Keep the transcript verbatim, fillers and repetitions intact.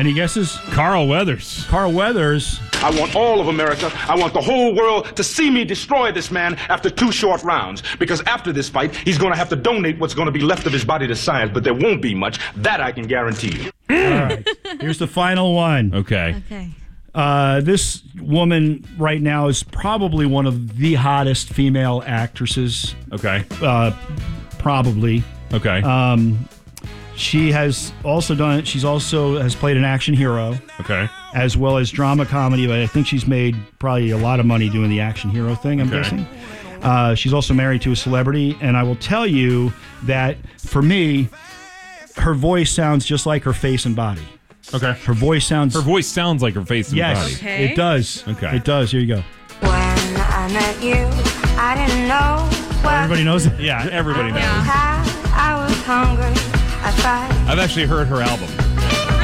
Any guesses? Carl Weathers. Carl Weathers. I want all of America, I want the whole world to see me destroy this man after two short rounds. Because after this fight, he's going to have to donate what's going to be left of his body to science, but there won't be much. That I can guarantee you. All right. Here's the final one. Okay. Okay. Uh, this woman right now is probably one of the hottest female actresses. Okay. Uh, probably. Okay. Um, she has also done. She's also has played an action hero. Okay. As well as drama comedy, but I think she's made probably a lot of money doing the action hero thing, I'm Okay. guessing. Uh, she's also married to a celebrity, and I will tell you that, for me, her voice sounds just like her face and body. Okay. Her voice sounds... Her voice sounds like her face and yes, body. Okay. it does. Okay. It does. Here you go. When I met you, I didn't know what Everybody knows it? Yeah, everybody knows. I was hungry. I tried. I've actually heard her album.